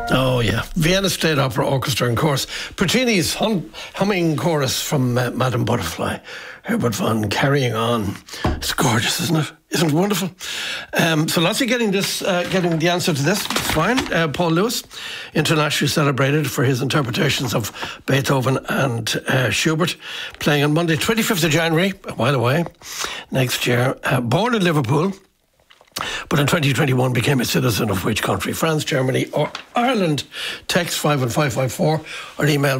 Oh, yeah. Vienna State Opera Orchestra and Chorus. Puccini's humming chorus from Madame Butterfly. Herbert von Carrying On. It's gorgeous, isn't it? Isn't it wonderful? So Lassie getting the answer to this. It's fine. Paul Lewis, internationally celebrated for his interpretations of Beethoven and Schubert, playing on Monday, 25th of January, a while away, next year. Born in Liverpool, but in 2021 became a citizen of which country? France, Germany or Ireland? Text 51554 or email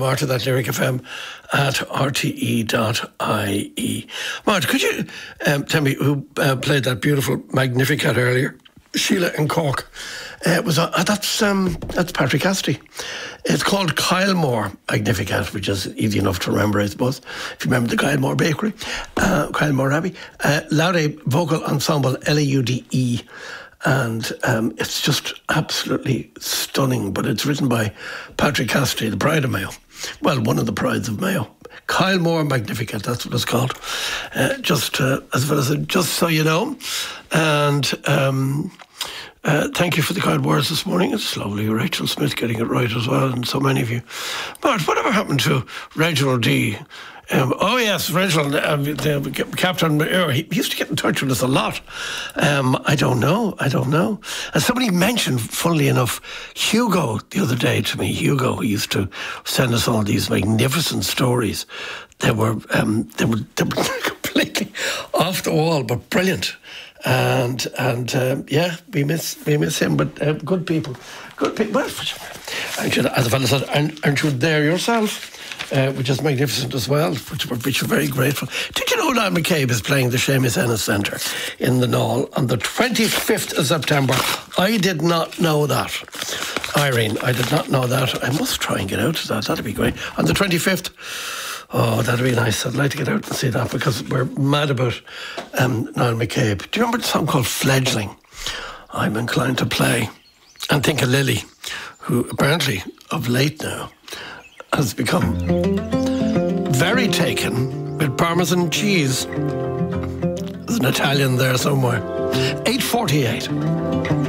marta@lyricfm@rte.ie. Marta, could you tell me who played that beautiful Magnificat earlier? Sheila in Cork. That's Patrick Cassidy. It's called Kylemore Magnificat, which is easy enough to remember, I suppose. If you remember the Kylemore Bakery, Kylemore Abbey. Laude Vocal Ensemble, Laude. And it's just absolutely stunning. But it's written by Patrick Cassidy, the Pride of Mayo. Well, one of the prides of Mayo. Kylemore Magnificat, that's what it's called. Just so you know. And thank you for the kind words this morning. It's lovely. Rachel Smith getting it right as well, and so many of you. But whatever happened to Reginald D? Oh yes, Reginald, the Captain. He used to get in touch with us a lot. I don't know. And somebody mentioned, funnily enough, Hugo the other day to me. Hugo, who used to send us all these magnificent stories. They were completely off the wall, but brilliant. And yeah, we miss him, but good people. Well, as a fellow said, aren't you there yourself? Which is magnificent as well, which we're very grateful. Did you know Niall McCabe is playing the Seamus Ennis Centre in the Knoll on the 25th of September? I did not know that. Irene, I did not know that. I must try and get out to that. That'd be great. On the 25th. Oh, that'd be nice. I'd like to get out and see that because we're mad about Niall McCabe. Do you remember the song called Fledgling? I'm inclined to play and think of Lily, who apparently of late now has become very taken with Parmesan cheese. There's an Italian there somewhere. 8:48.